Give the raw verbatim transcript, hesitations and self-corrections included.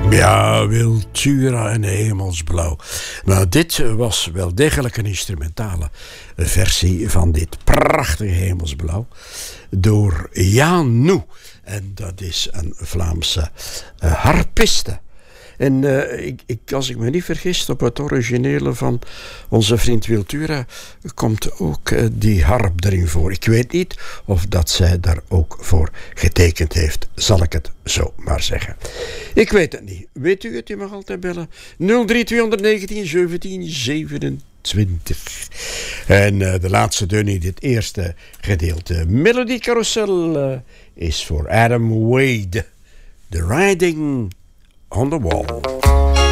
Ja, Wiltura en Hemelsblauw. Maar dit was wel degelijk een instrumentale versie van dit prachtige Hemelsblauw door Janou. En dat is een Vlaamse uh, harpiste. En uh, ik, ik, als ik me niet vergis, op het originele van onze vriend Wiltura komt ook uh, die harp erin voor. Ik weet niet of dat zij daar ook voor getekend heeft, zal ik het zo maar zeggen. Ik weet het niet. Weet u het? U mag altijd bellen. nul drie twee negentien zeventien zevenentwintig. En uh, de laatste deur in dit eerste gedeelte Melodie Carousel uh, is voor Adam Wade. The Riding on the Wall.